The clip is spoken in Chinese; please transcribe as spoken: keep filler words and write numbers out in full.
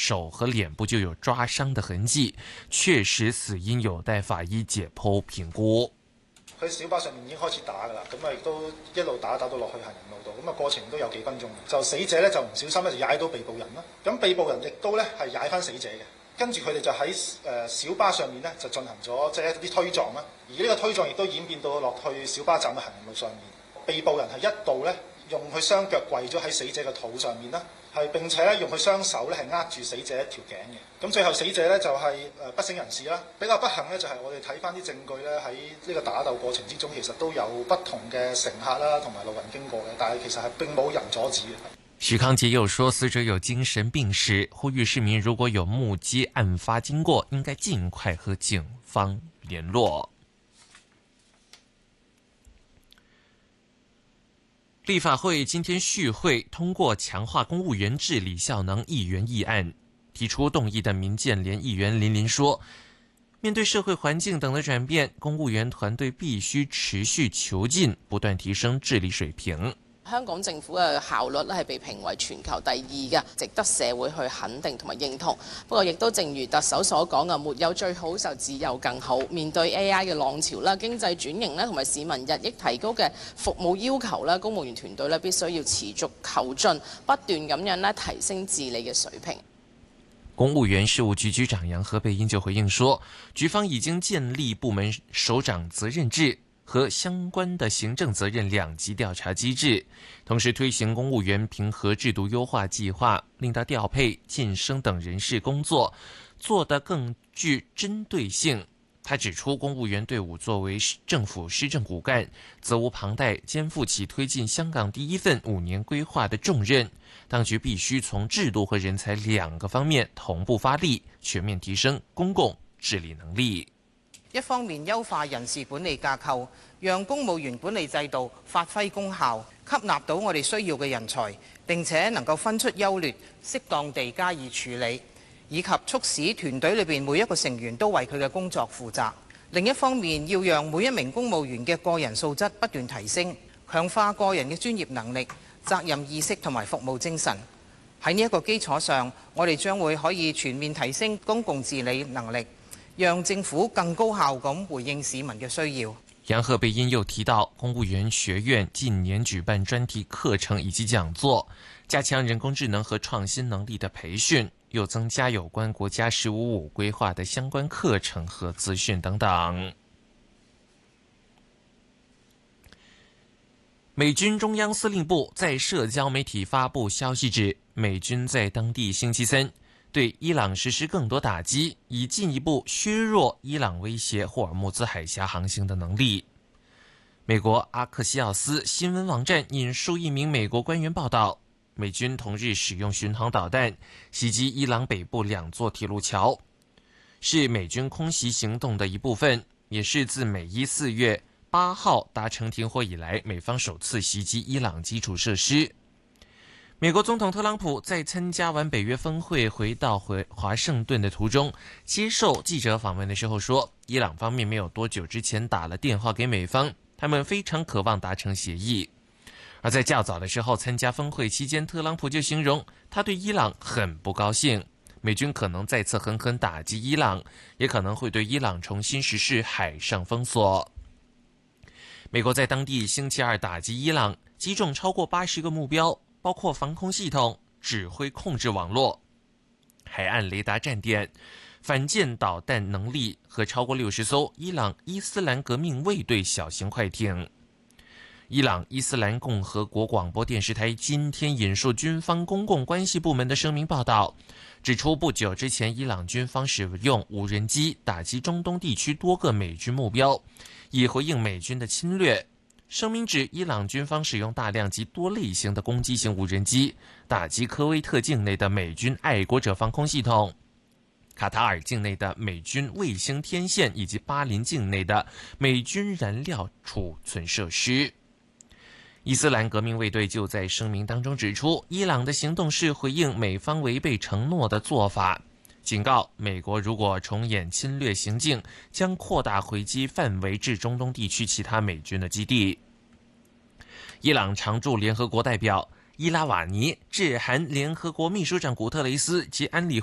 手和脸部就有抓伤的痕迹，确實死因有待法醫解剖評估。 佢小巴上面已經開始打㗎啦，咁啊亦都一路打打到落去行人路度，咁啊過程都有幾分鐘。就死者咧就唔小心咧就踩到被捕人啦，咁被捕人亦都咧係踩翻死者嘅，跟住佢哋就喺誒小巴上面咧就進行咗即係一啲推撞啦，而呢個推撞亦都演變到落去小巴站嘅行人路上面。被捕人係一度咧用佢雙腳跪咗喺死者嘅肚上面啦，係並且咧用佢雙手咧係握住死者一條頸嘅。咁最後死者咧就係誒不省人事啦。比較不幸咧就係我哋睇翻啲證據咧喺呢個打鬥過程之中，其實都有不同嘅乘客啦同埋路人經過嘅，但係其實係並冇人阻止嘅。 許康傑又說，死者有精神病史，呼籲市民如果有目擊案發經過，應該盡快和警方聯絡。立法會今天續會通過強化公務員治理效能議員議案，提出動議的民建聯議員林琳說，面對社會環境等的轉變，公務員團隊必須持續求進，不斷提升治理水平。 香港政府嘅效率咧係被評為全球第二嘅，值得社會去肯定同埋認同。不過亦都正如特首所講嘅，沒有最好就只有更好。面對 A I 嘅浪潮啦、經濟轉型咧同埋市民日益提高嘅服務要求咧，公務員團隊咧必須要持續求進，不斷咁樣咧提升治理嘅水平。 公務員事務局局長楊何蓓茵就回應說，局方已經建立部門首長責任制和相關的行政責任兩級調查機制，同時推行公務員評核制度優化計劃，令到調配、晉升等人事工作做得更具針對性。他指出，公務員隊伍作為政府施政骨幹，責無旁貸，肩負起推進香港第一份五年規劃的重任。當局必須從制度和人才兩個方面同步發力，全面提升公共治理能力。 一方面優化人事管理架構，讓公務員管理制度發揮功效，吸納到我哋需要嘅人才，並且能夠分出優劣，適當地加以處理，以及促使團隊裏邊每一個成員都為佢嘅工作負責。另一方面，要讓每一名公務員嘅個人素質不斷提升，強化個人嘅專業能力、責任意識同埋服務精神。喺呢一個基礎上，我哋將會可以全面提升公共治理能力，讓政府更高效咁回應市民嘅需要。 楊何蓓茵又提到，公務員學院近年舉辦專題課程以及講座，加強人工智能和創新能力的培訓，又增加有關國家十五五規劃的相關課程和資訊等等。美軍中央司令部在社交媒體發布消息指，美軍在當地星期三對伊朗實施更多打擊，以進一步削弱伊朗威脅霍爾木茲海峽航行的能力。美國阿克西奧斯新聞網站引述一名美國官員報道，美軍同日使用巡航導彈襲擊伊朗北部兩座鐵路橋，是美軍空襲行動的一部分，也是自美伊四月八號達成停火以來，美方首次襲擊伊朗基礎設施。美國總統特朗普在參加完北約峰會回到回華盛頓的途中，接受記者訪問的時候說，伊朗方面沒有多久之前打了電話給美方，他們非常渴望達成協議。而在較早的時候參加峰會期間，特朗普就形容他對伊朗很不高興，美軍可能再次狠狠打擊伊朗，也可能會對伊朗重新實施海上封鎖。美國在當地星期二打擊伊朗，擊中超過八十個目標，包括防空系統、指揮控制網絡、海岸雷達站點、反艦導彈能力和超過六十艘伊朗伊斯蘭革命衛隊小型快艇。伊朗伊斯蘭共和國廣播電視台今天引述軍方公共關係部門的聲明報道，指出不久之前伊朗軍方使用無人機打擊中東地區多個美軍目標，以回應美軍的侵略。聲明指，伊朗軍方使用大量及多類型的攻擊型無人機打擊科威特境內的美軍愛國者防空系統、卡塔爾境內的美軍衛星天線以及巴林境內的美軍燃料儲存設施。伊斯蘭革命衛隊就在聲明當中指出，伊朗的行動是回應美方違背承諾的做法，警告美國如果重演侵略行徑，將擴大回擊範圍至中東地區其他美軍的基地。伊朗常駐聯合國代表伊拉瓦尼致函聯合國秘書長古特雷斯及安理會